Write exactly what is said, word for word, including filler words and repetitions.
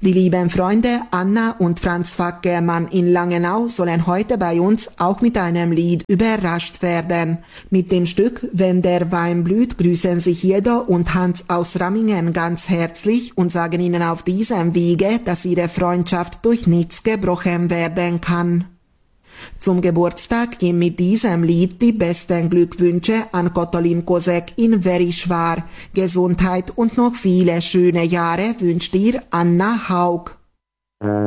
Die lieben Freunde Anna und Franz Fackermann in Langenau sollen heute bei uns auch mit einem Lied überrascht werden. Mit dem Stück Wenn der Wein blüht grüßen sich Jedo und Hans aus Rammingen ganz herzlich und sagen ihnen auf diesem Wege, dass ihre Freundschaft durch nichts gebrochen werden kann. Zum Geburtstag gehen mit diesem Lied die besten Glückwünsche an Kotolin Kosek in Verischwar. Gesundheit und noch viele schöne Jahre wünscht ihr Anna Haug.